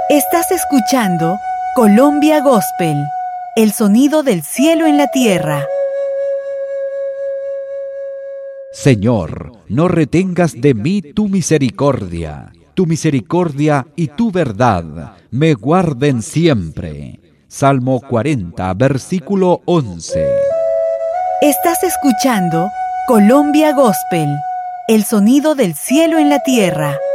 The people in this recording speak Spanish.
Estás escuchando Colombia Gospel, el sonido del cielo en la tierra. Señor, no retengas de mí tu misericordia y tu verdad me guarden siempre. Salmo 40, versículo 11. Estás escuchando Colombia Gospel, el sonido del cielo en la tierra.